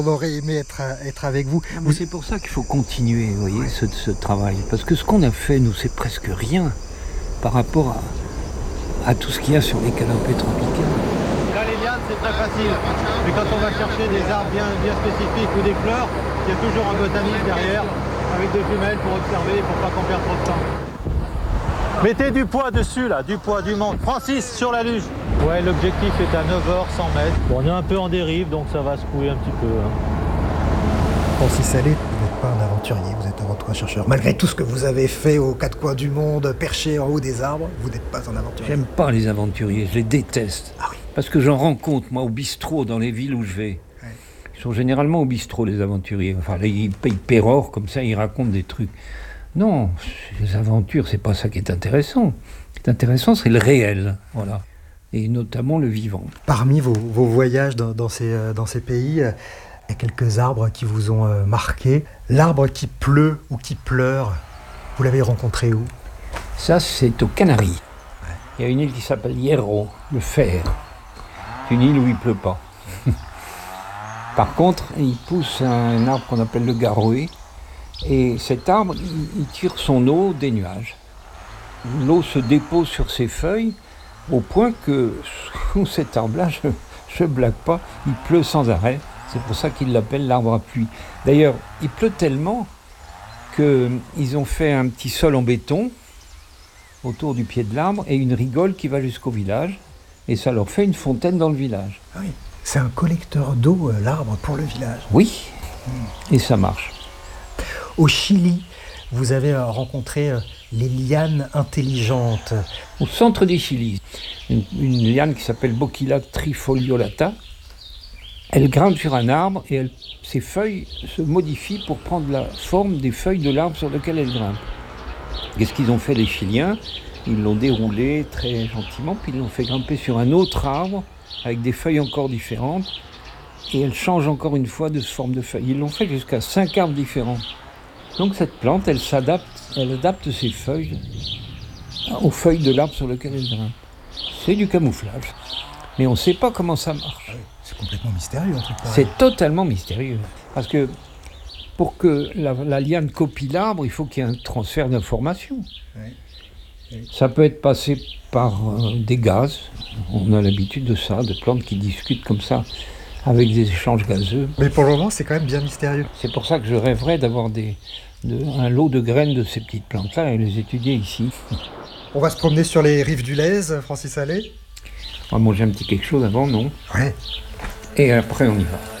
On aurait aimé être avec vous. Ah, mais c'est pour ça qu'il faut continuer, vous voyez, ce travail. Parce que ce qu'on a fait, nous, c'est presque rien par rapport à tout ce qu'il y a sur les canopées tropicales. Là, les lianes, c'est très facile. Mais quand on va chercher des arbres bien spécifiques ou des fleurs, il y a toujours un botaniste derrière, avec des jumelles pour observer, pour pas qu'on perde trop de temps. Mettez du poids dessus, là, du poids, du manque. Francis, sur la luge. Ouais, l'objectif est à 9h, 100 mètres. Bon, on est un peu en dérive, donc ça va secouer un petit peu. Francis Salé, vous n'êtes pas un aventurier, vous êtes avant tout un chercheur. Malgré tout ce que vous avez fait aux quatre coins du monde, perché en haut des arbres, vous n'êtes pas un aventurier. J'aime pas les aventuriers, je les déteste. Ah oui. Parce que j'en rencontre, moi, au bistrot, dans les villes où je vais. Ouais. Ils sont généralement au bistrot, les aventuriers. Enfin, là, ils payent pérore, comme ça, ils racontent des trucs. Non, les aventures, c'est pas ça qui est intéressant. Ce qui est intéressant, c'est le réel, voilà. Et notamment le vivant. Parmi vos voyages dans ces pays, il y a quelques arbres qui vous ont marqué. L'arbre qui pleut ou qui pleure, vous l'avez rencontré où? Ça, c'est aux Canaries. Il y a une île qui s'appelle Hierro, le fer. C'est une île où il pleut pas. Par contre, il pousse un arbre qu'on appelle le garoé. Et cet arbre, il tire son eau des nuages. L'eau se dépose sur ses feuilles au point que sous cet arbre-là, je blague pas, il pleut sans arrêt. C'est pour ça qu'ils l'appellent l'arbre à pluie. D'ailleurs, il pleut tellement qu'ils ont fait un petit sol en béton autour du pied de l'arbre et une rigole qui va jusqu'au village. Et ça leur fait une fontaine dans le village. Ah oui, c'est un collecteur d'eau, l'arbre, pour le village. Oui, et ça marche. Au Chili, vous avez rencontré les lianes intelligentes. Au centre du Chili, une liane qui s'appelle Bocchilla trifoliolata. Elle grimpe sur un arbre et ses feuilles se modifient pour prendre la forme des feuilles de l'arbre sur lequel elle grimpe. Qu'est-ce qu'ils ont fait les Chiliens? Ils l'ont déroulé très gentiment, puis ils l'ont fait grimper sur un autre arbre avec des feuilles encore différentes. Et elle change encore une fois de forme de feuilles. Ils l'ont fait jusqu'à 5 arbres différents. Donc cette plante, elle adapte ses feuilles aux feuilles de l'arbre sur lequel elle grimpe. C'est du camouflage. Mais on ne sait pas comment ça marche. C'est complètement mystérieux, un truc pareil. C'est totalement mystérieux. Parce que pour que la liane copie l'arbre, il faut qu'il y ait un transfert d'informations. Oui. Ça peut être passé par des gaz. On a l'habitude de ça, de plantes qui discutent comme ça, avec des échanges gazeux. Mais pour le moment, c'est quand même bien mystérieux. C'est pour ça que je rêverais d'avoir un lot de graines de ces petites plantes-là et les étudier ici. On va se promener sur les rives du Lez, Francis Salé. On va manger un petit quelque chose avant, non? Ouais. Et après, on y va.